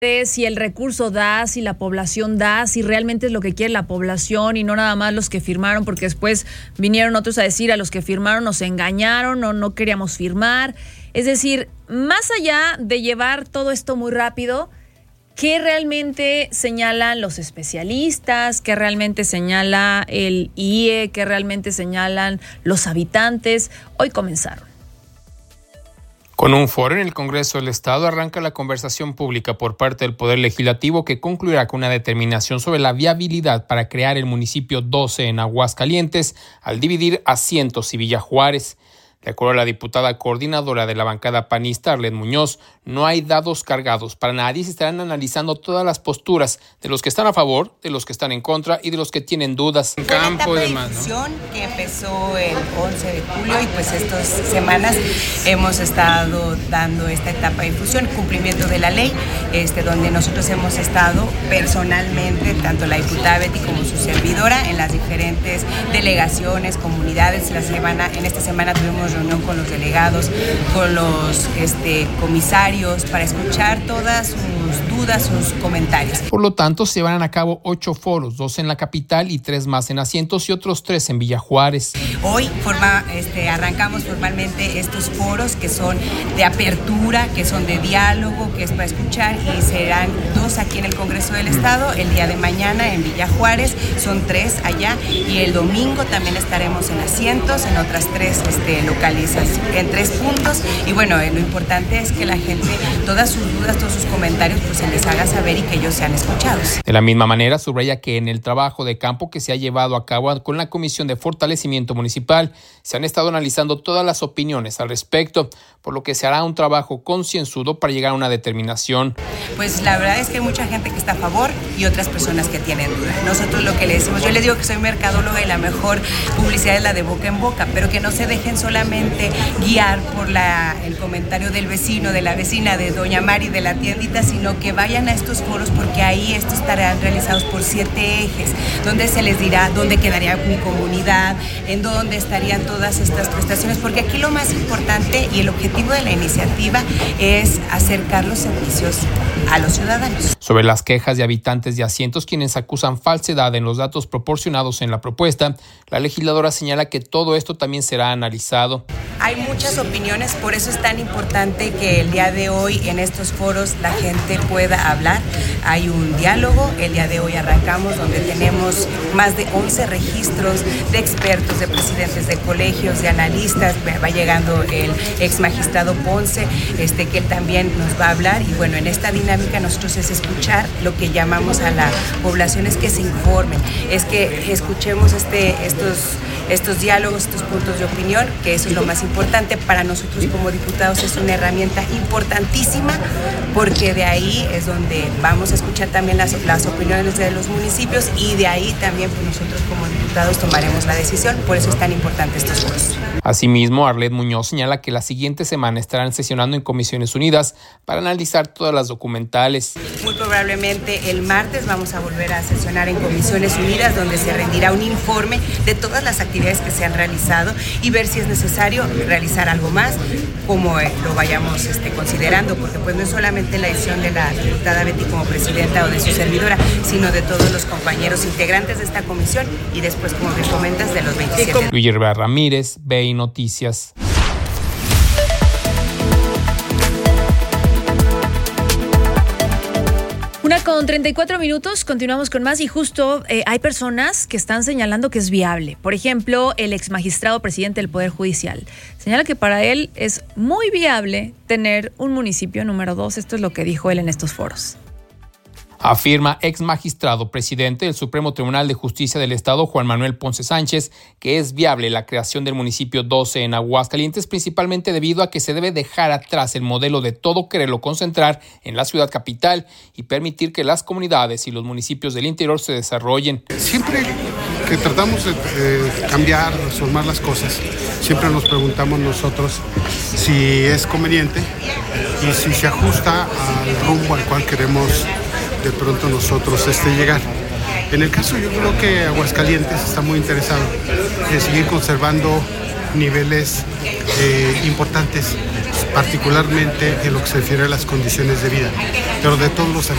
si el recurso da, si la población da, si realmente es lo que quiere la población y no nada más los que firmaron, porque después vinieron otros a decir a los que firmaron nos engañaron o no queríamos firmar. Es decir, más allá de llevar todo esto muy rápido, ¿qué realmente señalan los especialistas? ¿Qué realmente señala el IE? ¿Qué realmente señalan los habitantes? Hoy comenzaron. Con un foro en el Congreso del Estado arranca la conversación pública por parte del Poder Legislativo que concluirá con una determinación sobre la viabilidad para crear el municipio 12 en Aguascalientes al dividir Asientos y Villa Juárez. De acuerdo a la diputada coordinadora de la bancada panista, Arlet Muñoz, no hay dados cargados para nadie. Se estarán analizando todas las posturas de los que están a favor, de los que están en contra y de los que tienen dudas. Fue una etapa de difusión que empezó el 11 de julio y pues estas semanas hemos estado dando esta etapa de difusión, cumplimiento de la ley, donde nosotros hemos estado personalmente, tanto la diputada Betty como su servidora, en las diferentes delegaciones, comunidades. En esta semana tuvimos reunión con los delegados, con los comisarios, para escuchar todas sus dudas, sus comentarios. Por lo tanto, se llevarán a cabo 8 foros, 2 en la capital y 3 más en Asientos y otros 3 en Villa Juárez. Hoy arrancamos formalmente estos foros que son de apertura, que son de diálogo, que es para escuchar, y serán 2 aquí en el Congreso del Estado, el día de mañana en Villa Juárez, son 3 allá, y el domingo también estaremos en Asientos, en otras 3 localizas, en 3 puntos, y bueno, lo importante es que la gente, todas sus dudas, todos sus comentarios, pues se les haga saber y que ellos sean escuchados. De la misma manera, subraya que en el trabajo de campo que se ha llevado a cabo con la Comisión de Fortalecimiento Municipal, se han estado analizando todas las opiniones al respecto, por lo que se hará un trabajo concienzudo para llegar a una determinación. Pues la verdad es que hay mucha gente que está a favor y otras personas que tienen dudas. Nosotros lo que le decimos, yo les digo que soy mercadóloga y la mejor publicidad es la de boca en boca, pero que no se dejen solamente guiar por el comentario del vecino, de la vecina, de doña Mari, de la tiendita, sino que vayan a estos foros, porque ahí estos estarán realizados por 7 ejes, donde se les dirá dónde quedaría mi comunidad, en dónde estarían todas estas prestaciones, porque aquí lo más importante y el objetivo de la iniciativa es acercar los servicios a los ciudadanos. Sobre las quejas de habitantes de Asientos, quienes acusan falsedad en los datos proporcionados en la propuesta, la legisladora señala que todo esto también será analizado. Hay muchas opiniones, por eso es tan importante que el día de hoy en estos foros la gente pueda hablar. Hay un diálogo, el día de hoy arrancamos, donde tenemos más de 11 registros de expertos, de presidentes de colegios, de analistas. Va llegando el ex magistrado Ponce, que él también nos va a hablar, y bueno, en esta dinámica nosotros es escuchar lo que llamamos a la población, es que se informen, es que escuchemos estos diálogos, estos puntos de opinión, que eso es lo más importante para nosotros como diputados. Es una herramienta importantísima, porque de ahí es donde vamos a escuchar también las opiniones de los municipios, y de ahí también pues, nosotros como diputados tomaremos la decisión. Por eso es tan importante estos foros. Asimismo, Arlet Muñoz señala que la siguiente semana estarán sesionando en Comisiones Unidas para analizar todas las documentales. Muy probablemente el martes vamos a volver a sesionar en Comisiones Unidas, donde se rendirá un informe de todas las actividades que se han realizado y ver si es necesario realizar algo más, como lo vayamos considerando, porque pues no es solamente la decisión de la diputada Betty como presidenta o de su servidora, sino de todos los compañeros integrantes de esta comisión, y después, como me comentas, de los 27. Luis Rivera Ramírez, BI Noticias. Con 34 minutos, continuamos con más, y justo hay personas que están señalando que es viable. Por ejemplo, el ex magistrado presidente del Poder Judicial señala que para él es muy viable tener un municipio número 2. Esto es lo que dijo él en estos foros. Afirma ex magistrado presidente del Supremo Tribunal de Justicia del Estado, Juan Manuel Ponce Sánchez, que es viable la creación del municipio 12 en Aguascalientes, principalmente debido a que se debe dejar atrás el modelo de todo quererlo concentrar en la ciudad capital y permitir que las comunidades y los municipios del interior se desarrollen. Siempre que tratamos de cambiar, transformar las cosas, siempre nos preguntamos nosotros si es conveniente y si se ajusta al rumbo al cual queremos de pronto nosotros llegar. En el caso, yo creo que Aguascalientes está muy interesado en seguir conservando niveles importantes, particularmente en lo que se refiere a las condiciones de vida, pero de todos los